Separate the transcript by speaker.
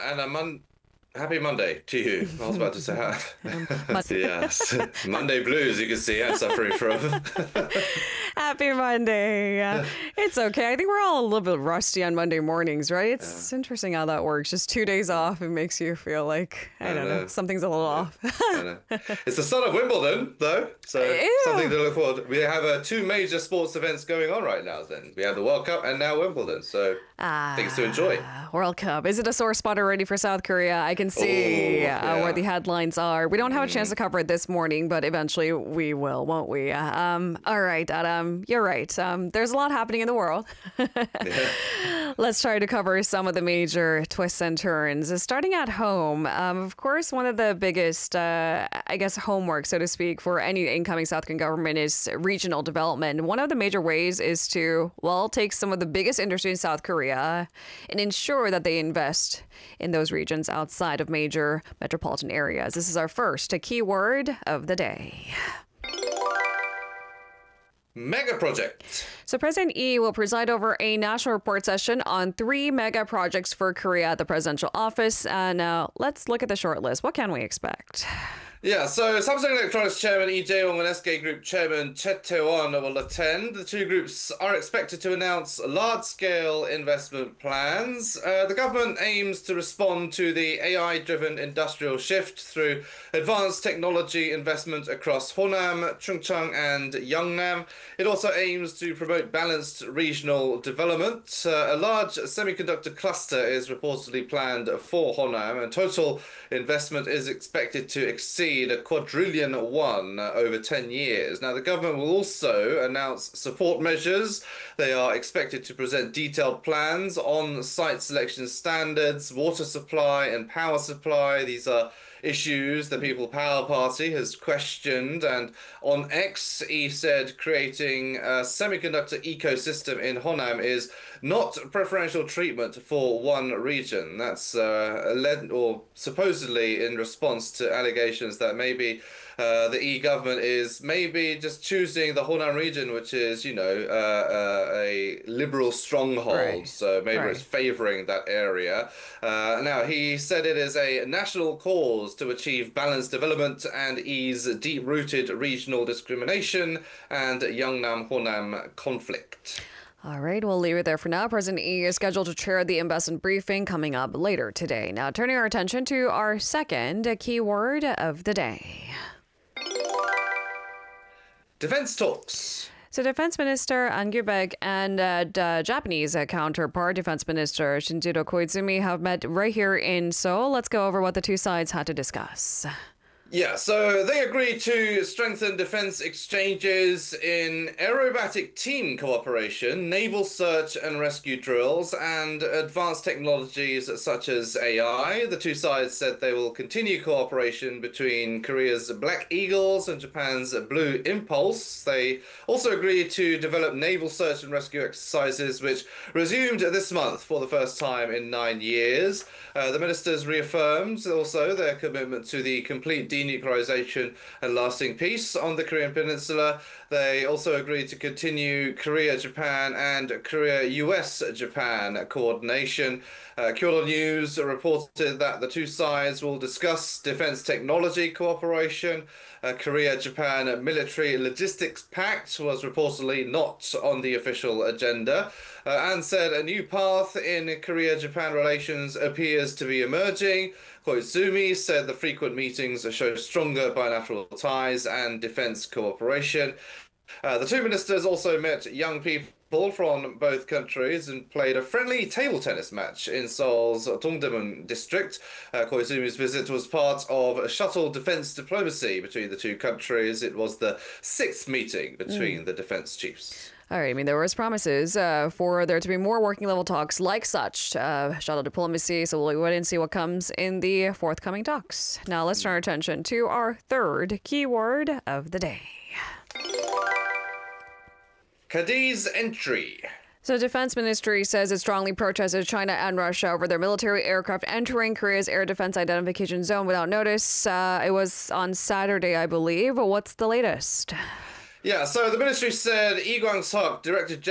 Speaker 1: and happy Monday to you. I was about to say yes, Monday blues. You can see I'm suffering from.
Speaker 2: Happy Monday. It's okay. I think we're all a little bit rusty on Monday mornings, right? It's interesting how that works. Just 2 days off, it makes you feel like, I don't know, something's a little off.
Speaker 1: I know. It's the start of Wimbledon, though, so something to look forward to. We have two major sports events going on right now, then. We have the World Cup and now Wimbledon, so things to enjoy.
Speaker 2: World Cup. Is it a sore spot already for South Korea? I can see where the headlines are. We don't have a chance to cover it this morning, but eventually we will, won't we? All right, Adam, you're right. There's a lot happening in the world. Let's try to cover some of the major twists and turns. Starting at home, of course, one of the biggest, homework, so to speak, for any incoming South Korean government is regional development. One of the major ways is to, take some of the biggest industry in South Korea and ensure that they invest in those regions outside of major metropolitan areas. This is our first keyword of the day.
Speaker 1: Mega project.
Speaker 2: So President Lee will preside over a national report session on 3 mega projects for Korea at the presidential office. And now let's look at the short list. What can we expect?
Speaker 1: Yeah, so Samsung Electronics chairman Lee Jae-wong and SK Group chairman Choi Tae-won will attend. The two groups are expected to announce large-scale investment plans. The government aims to respond to the AI-driven industrial shift through advanced technology investment across Honam, Chungcheong, and Yeongnam. It also aims to promote balanced regional development. A large semiconductor cluster is reportedly planned for Honam, and total investment is expected to exceed a quadrillion won over 10 years. Now, the government will also announce support measures. They are expected to present detailed plans on site selection standards, water supply, and power supply. These are issues the People Power Party has questioned, and on X, he said creating a semiconductor ecosystem in Honam is not preferential treatment for one region. That's led or supposedly in response to allegations that maybe the government is maybe just choosing the Honam region, which is, a liberal stronghold. Right. So maybe it's favoring that area. Now, he said it is a national cause to achieve balanced development and ease deep-rooted regional discrimination and Yeongnam-Honam conflict.
Speaker 2: All right, we'll leave it there for now. President Lee is scheduled to chair the investment briefing coming up later today. Now, turning our attention to our second keyword of the day.
Speaker 1: Defense talks.
Speaker 2: So Defense Minister An Gyu-baek and Japanese counterpart, Defense Minister Shinjiro Koizumi, have met right here in Seoul. Let's go over what the two sides had to discuss.
Speaker 1: Yeah, so they agreed to strengthen defense exchanges in aerobatic team cooperation, naval search and rescue drills, and advanced technologies such as AI. The two sides said they will continue cooperation between Korea's Black Eagles and Japan's Blue Impulse. They also agreed to develop naval search and rescue exercises, which resumed this month for the first time in 9 years. The ministers reaffirmed also their commitment to the complete denuclearization and lasting peace on the Korean Peninsula. They also agreed to continue Korea-Japan and Korea-US-Japan coordination. Kyodo News reported that the two sides will discuss defense technology cooperation. Korea-Japan military logistics pact was reportedly not on the official agenda, and said a new path in Korea-Japan relations appears to be emerging. Koizumi said the frequent meetings show stronger bilateral ties and defense cooperation. The two ministers also met young people from both countries and played a friendly table tennis match in Seoul's Dongdaemun district. Koizumi's visit was part of a shuttle defense diplomacy between the two countries. It was the 6th meeting between the defense chiefs.
Speaker 2: All right. I mean, there was promises for there to be more working level talks like such, shuttle diplomacy. So we'll wait and see what comes in the forthcoming talks. Now let's turn our attention to our third keyword of the day.
Speaker 1: Cadiz entry.
Speaker 2: So Defense Ministry says it strongly protested China and Russia over their military aircraft entering Korea's air defense identification zone without notice. It was on Saturday, I believe. What's the latest?
Speaker 1: Yeah, so the ministry said Lee Kwang-seok, Director